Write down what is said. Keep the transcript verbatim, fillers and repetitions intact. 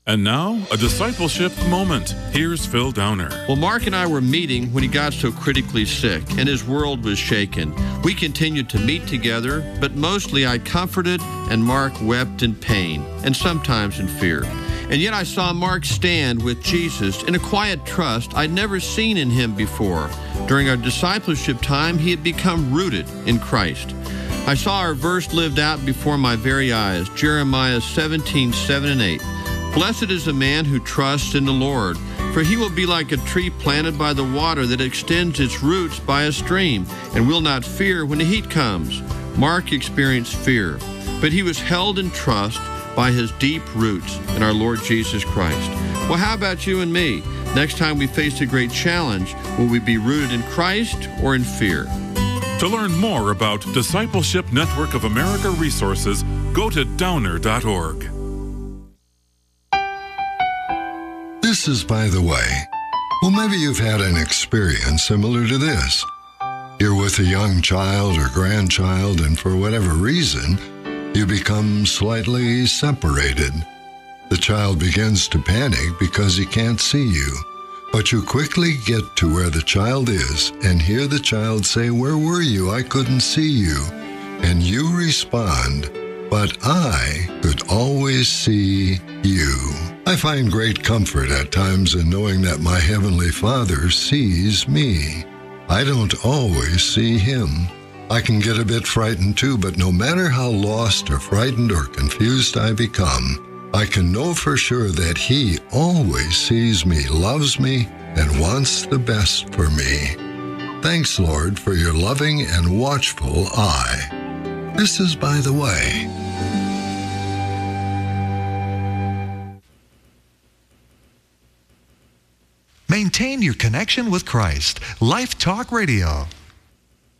And now, a discipleship moment. Here's Phil Downer. Well, Mark and I were meeting when he got so critically sick, and his world was shaken. We continued to meet together, but mostly I comforted, and Mark wept in pain, and sometimes in fear. And yet I saw Mark stand with Jesus in a quiet trust I'd never seen in him before. During our discipleship time, he had become rooted in Christ. I saw our verse lived out before my very eyes, Jeremiah seventeen, seven and eight. Blessed is the man who trusts in the Lord, for he will be like a tree planted by the water that extends its roots by a stream and will not fear when the heat comes. Mark experienced fear, but he was held in trust by his deep roots in our Lord Jesus Christ. Well, how about you and me? Next time we face a great challenge, will we be rooted in Christ or in fear? To learn more about Discipleship Network of America resources, go to downer dot org. This is By the Way. Well, maybe you've had an experience similar to this. You're with a young child or grandchild, and for whatever reason, you become slightly separated. The child begins to panic because he can't see you, but you quickly get to where the child is and hear the child say, "Where were you? I couldn't see you." And you respond, "But I could always see you." I find great comfort at times in knowing that my Heavenly Father sees me. I don't always see Him. I can get a bit frightened too, but no matter how lost or frightened or confused I become, I can know for sure that He always sees me, loves me, and wants the best for me. Thanks, Lord, for your loving and watchful eye. This is By the Way. Maintain your connection with Christ. Life Talk Radio.